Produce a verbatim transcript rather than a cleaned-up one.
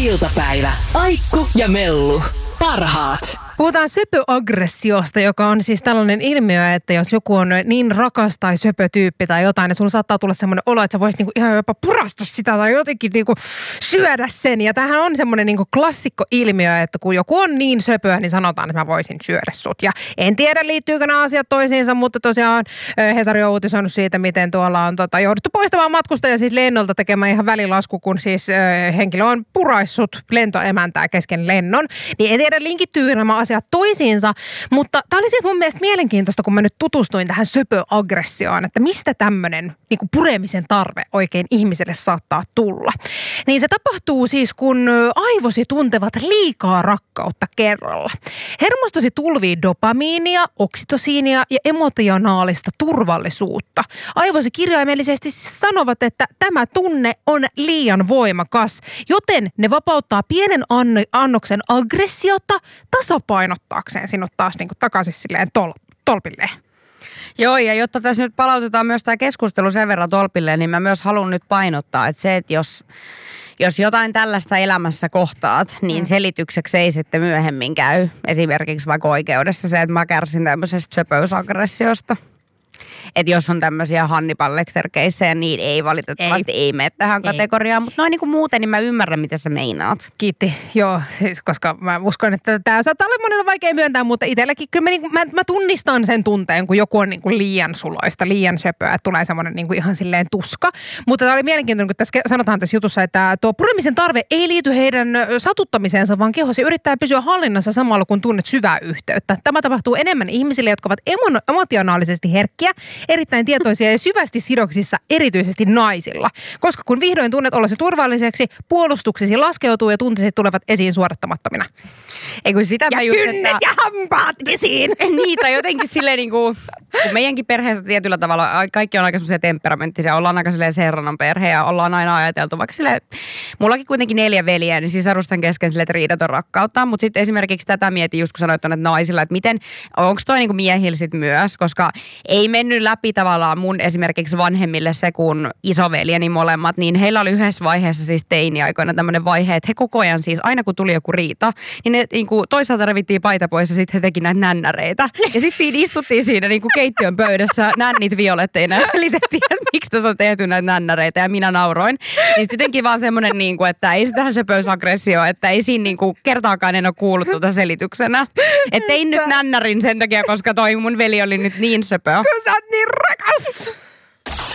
iltapäivä. Aikku ja Mellu. Parhaat. Puhutaan söpöaggressiosta, joka on siis tällainen ilmiö, että jos joku on niin rakas tai söpötyyppi tai jotain, niin sulla saattaa tulla semmoinen olo, että sä voisit niinku ihan jopa purasta sitä tai jotenkin niinku syödä sen. Ja tämähän on semmoinen niinku klassikko ilmiö, että kun joku on niin söpöä, niin sanotaan, että mä voisin syödä sut. Ja en tiedä, liittyykö nämä asiat toisiinsa, mutta tosiaan Hesari on uutisoinut siitä, miten tuolla on tota, jouduttu poistamaan matkustajia siis lennolta tekemään ihan välilasku, kun siis äh, henkilö on puraissut lentoemäntää kesken lennon. Niin en tiedä, linkittyykö nämä asiat toisiinsa, mutta tämä oli siis mun mielestä mielenkiintoista, kun mä nyt tutustuin tähän söpöaggressioon, että mistä tämmöinen niin kuin puremisen tarve oikein ihmiselle saattaa tulla. Niin se tapahtuu siis, kun aivosi tuntevat liikaa rakkautta kerralla. Hermostosi tulvii dopamiinia, oksitosiinia ja emotionaalista turvallisuutta. Aivosi kirjaimellisesti sanovat, että tämä tunne on liian voimakas, joten ne vapauttaa pienen annoksen aggressiota tasapainottaakseen sinut taas niin kuin takaisin silleen tol, tolpilleen. Joo, ja jotta tässä nyt palautetaan myös tämä keskustelu sen verran tolpilleen, niin mä myös haluan nyt painottaa, että se, että jos, jos jotain tällaista elämässä kohtaat, niin selitykseksi ei sitten myöhemmin käy. Esimerkiksi vaikka oikeudessa se, että mä kärsin tämmöisestä söpöysaggressiosta. Että jos on tämmöisiä Hannibal Lecter-keissejä, niin ei valitettavasti ei, ei mene tähän ei. kategoriaan. Mutta noin niin kuin muuten, niin mä ymmärrän, mitä sä meinaat. Kiitti. Joo, siis koska mä uskon, että tämä saattaa olla monella vaikea myöntää, mutta itselläkin kyllä mä, niin kuin, mä, mä tunnistan sen tunteen, kun joku on niin kuin liian suloista, liian söpöä, että tulee semmoinen niin kuin ihan silleen tuska. Mutta tämä oli mielenkiintoinen, kun tässä sanotaan tässä jutussa, että tuo puremisen tarve ei liity heidän satuttamiseensa, vaan kehosi yrittää pysyä hallinnassa samalla, kun tunnet syvää yhteyttä. Tämä tapahtuu enemmän ihmisille, jotka ovat emo- emotionaalisesti herkkiä, erittäin tietoisia ja syvästi sidoksissa erityisesti naisilla. Koska kun vihdoin tunnet ollasi turvalliseksi, puolustuksesi laskeutuu ja tunteesi tulevat esiin suorattamattomina. Ei kun sitä ja just, kynnet että... ja hampaat esiin. Niitä jotenkin silleen niin kuin, kun meidänkin perheessä tietyllä tavalla kaikki on aika semmoisia temperamenttisia. Ollaan aika silleen Serranon perhe ja ollaan aina ajateltu vaikka silleen, mullakin kuitenkin neljä veljeä, niin sisarustan kesken silleen, että riidat on rakkautta. Mutta sitten esimerkiksi tätä mietin just kun sanoit tuonne naisilla, että miten, onko toi niin kuin miehillä sit myös, koska ei mennyt läpi tavallaan mun esimerkiksi vanhemmille se, kun isoveljeni molemmat, niin heillä oli yhdessä vaiheessa siis teiniaikoina tämmöinen vaihe, että he koko ajan siis, aina kun tuli joku riita, niin ne niin kuin, toisaalta revittiin paita pois ja sitten he teki näitä nännäreitä. Ja sitten siinä istuttiin siinä niin kuin keittiön pöydässä nännit violetteina ja selitettiin, että miksi tässä on tehty näitä nännäreitä ja minä nauroin. Niin sitten jotenkin vaan semmoinen, niin kuin, että ei se tähän söpöysagressio, että ei siinä niin kuin, kertaakaan en ole kuullut tuota selityksenä. Että tein nyt nännärin sen takia, koska toi mun veli oli nyt niin söpö. Kyllä sä oot niin rakas!